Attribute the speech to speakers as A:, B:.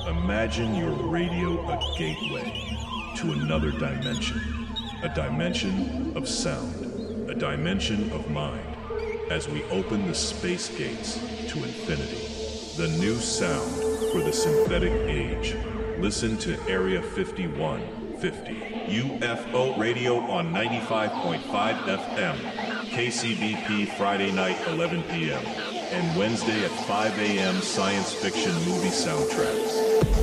A: Imagine your radio a gateway to another dimension. A dimension of sound. A dimension of mind. As we open the space gates to infinity. The new sound for the synthetic age. Listen to Area 5150. UFO radio on 95.5 FM. KCBP Friday night 11 p.m. and Wednesday at 5 a.m. science fiction movie soundtracks.